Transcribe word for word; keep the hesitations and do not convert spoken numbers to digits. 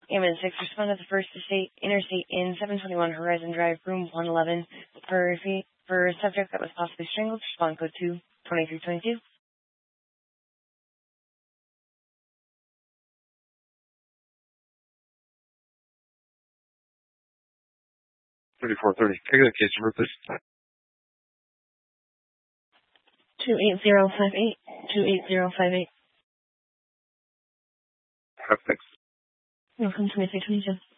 Ambulance six, respond to the First Estate Interstate in seven twenty-one Horizon Drive, room one eleven, for, for a subject that was possibly strangled. Respond code two twenty-three twenty-two. thirty-four thirty. Take the case number, please. two eight zero five eight. two eight zero five eight. Have thanks. Welcome to twenty-three twenty-two.